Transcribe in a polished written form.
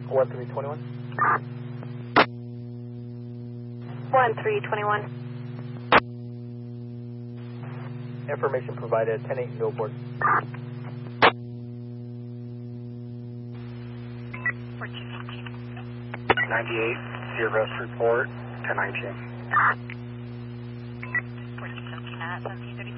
1321. 1321. Information provided, 10-8, go aboard. 98, see your rest report, 1019. 1417 at 1735.